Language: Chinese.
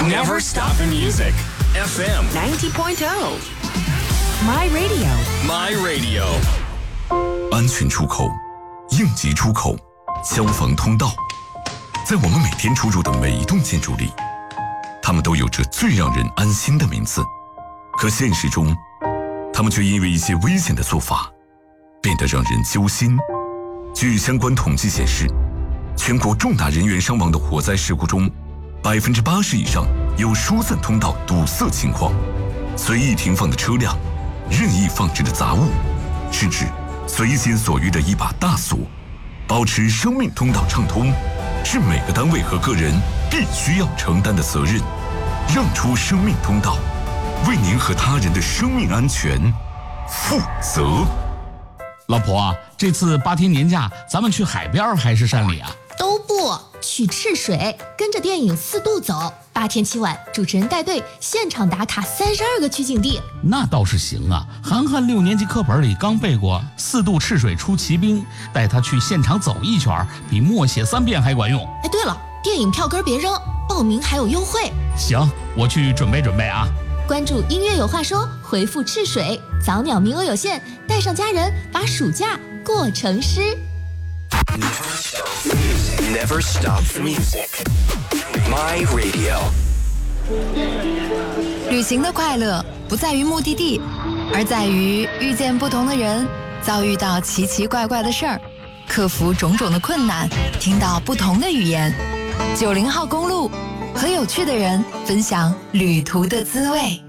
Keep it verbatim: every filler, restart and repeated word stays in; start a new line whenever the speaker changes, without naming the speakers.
Never stop the music. F M
ninety point oh. My Radio.
My Radio.
安全出口、应急出口、消防通道，在我们每天出入的每一栋建筑里，它们都有着最让人安心的名字。可现实中，它们却因为一些危险的做法，变得让人揪心。据相关统计显示，全国重大人员伤亡的火灾事故中，百分之八十以上有疏散通道堵塞情况。随意停放的车辆、任意放置的杂物，是指随心所欲的一把大锁。保持生命通道畅通，是每个单位和个人必须要承担的责任。让出生命通道，为您和他人的生命安全负责。
老婆啊，这次八天年假，咱们去海边还是山里啊？
都不去赤水，跟着电影《四渡》走。八天七晚，主持人带队现场打卡三十二个取景地。
那倒是行啊，涵涵六年级课本里刚背过“四渡赤水出奇兵”，带他去现场走一圈，比默写三遍还管用。
哎，对了，电影票根别扔，报名还有优惠。
行，我去准备准备啊。
关注音乐有话说，回复赤水，早鸟名额有限，带上家人，把暑假过成诗。
Never stop the music. My Radio.
旅行的快乐不在于目的地，而在于遇见不同的人，遭遇到奇奇怪怪的事儿，克服种种的困难，听到不同的语言。九零号公路，和有趣的人分享旅途的滋味。